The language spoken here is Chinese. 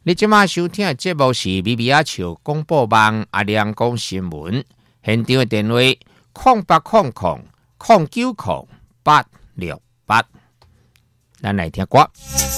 你即马收听的节目是米米阿笑广播网阿亮讲新闻，现场的电话0800090868，咱来听歌。